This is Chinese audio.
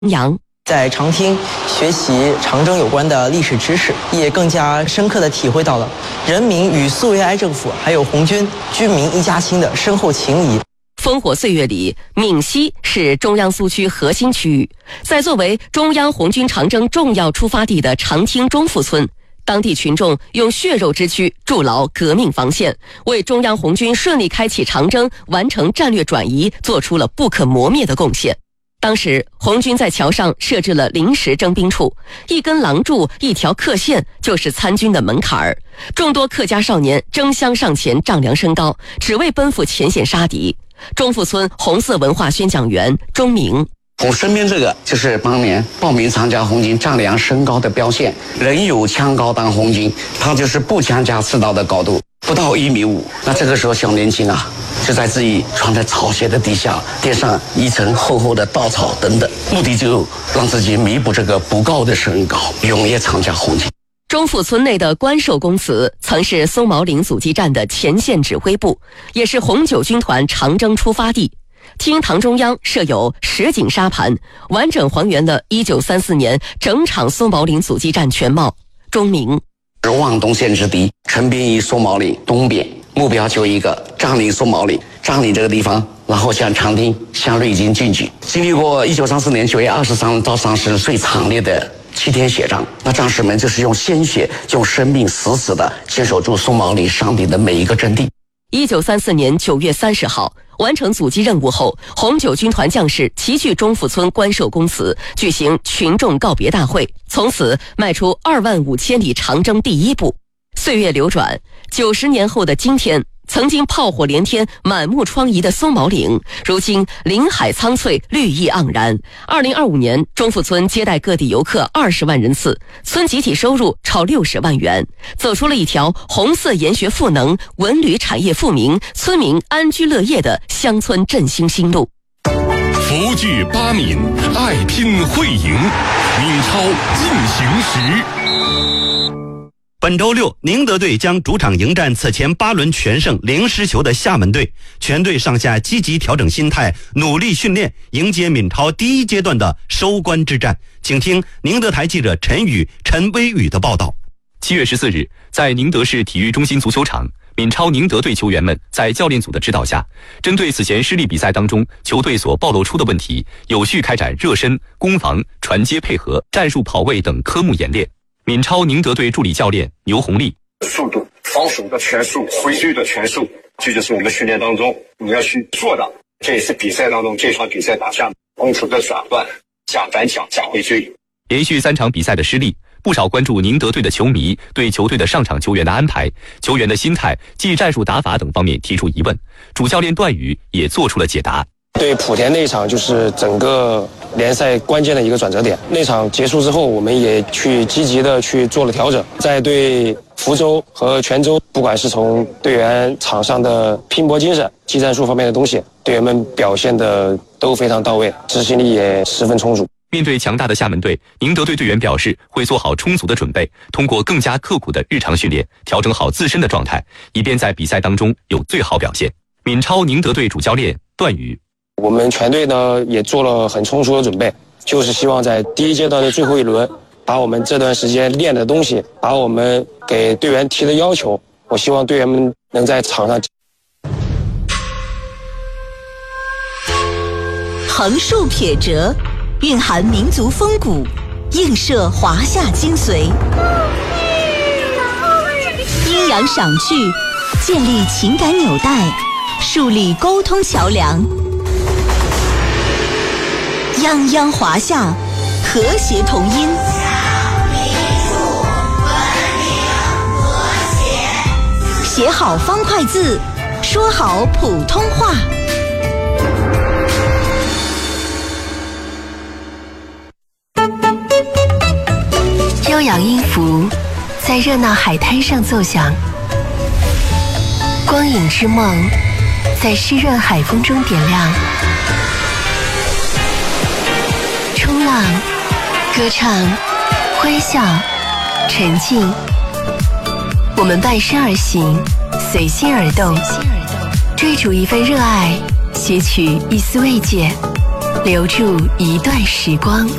阳。 在长汀学习长征有关的历史知识，也更加深刻地体会到了人民与苏维埃政府还有红军军民一家亲的深厚情谊。 烽火岁月里，闽西是中央苏区核心区域，在作为中央红军长征重要出发地的长汀中富村，当地群众用血肉之躯筑牢革命防线，为中央红军顺利开启长征、完成战略转移做出了不可磨灭的贡献。当时红军在桥上设置了临时征兵处，一根廊柱、一条客线就是参军的门槛儿。众多客家少年争相上前丈量身高，只为奔赴前线杀敌。中富村红色文化宣讲员钟明， 我身边这个就是当年报名参加红军丈量身高的标线，人有枪高当红军，他就是步枪加刺刀的高度不到1.5米。那这个时候小年轻啊，就在自己穿着草鞋的底下垫上一层厚厚的稻草等等，目的就让自己弥补这个不高的身高，永夜参加红军。 中富村内的关寿公祠曾是松毛岭阻击战的前线指挥部，也是红九军团长征出发地。厅堂中央设有实景沙盘，完整还原了1934年整场松毛岭阻击战全貌。钟明， 望东线之敌，陈兵于松毛岭东边，目标就一个，占领松毛岭，占领这个地方，然后向长汀、向瑞金进军。经历过1934年9月23日到30日最惨烈的7天血战，那战士们就是用鲜血、用生命死死地坚守住松毛岭山顶的每一个阵地。 1934年9月30号，完成阻击任务后，红九军团将士齐聚中富村关寿公祠，举行群众告别大会，从此迈出25000里长征第一步。岁月流转，90年后的今天，曾经炮火连天、满目疮痍的松毛岭，如今林海苍翠、绿意盎然。2025年，中富村接待各地游客20万人次，村集体收入超60万元，走出了一条红色研学赋能、文旅产业富民、村民安居乐业的乡村振兴新路。 福聚巴闽，爱拼会赢，闽超进行时。 本周六，宁德队将主场迎战此前8轮全胜0失球的厦门队，全队上下积极调整心态，努力训练，迎接闽超第一阶段的收官之战。请听宁德台记者陈威宇的报道。 7月14日，在宁德市体育中心足球场，闽超宁德队球员们在教练组的指导下，针对此前失利比赛当中球队所暴露出的问题，有序开展热身、攻防、传接配合、战术跑位等科目演练。闽超宁德队助理教练牛红利， 速度、防守的全速、回追的全速，这就是我们训练当中你要去做的。这也是比赛当中这场比赛打下攻守的转换、加反抢、加回追。 连续3场比赛的失利，不少关注宁德队的球迷对球队的上场球员的安排、球员的心态及战术打法等方面提出疑问，主教练段宇也做出了解答。 对莆田那场就是整个联赛关键的一个转折点。那场结束之后，我们也去积极的去做了调整，在对福州和泉州，不管是从队员场上的拼搏精神、技战术方面的东西，队员们表现的都非常到位，执行力也十分充足。 面对强大的厦门队，宁德队队员表示会做好充足的准备，通过更加刻苦的日常训练，调整好自身的状态，以便在比赛当中有最好表现。闽超宁德队主教练段宇， 我们全队呢也做了很充足的准备，就是希望在第一阶段的最后一轮，把我们这段时间练的东西，把我们给队员提的要求，我希望队员们能在场上。 横竖撇折，蕴含民族风骨，映射华夏精髓。阴阳赏趣，建立情感纽带，树立沟通桥梁。泱泱华夏，和谐同音。写好方块字，说好普通话。 悠扬音符在热闹海滩上奏响，光影之梦在湿润海风中点亮。冲浪、歌唱、欢笑、沉浸，我们伴身而行，随心而动，追逐一份热爱，撷取一丝慰藉。 留住一段时光。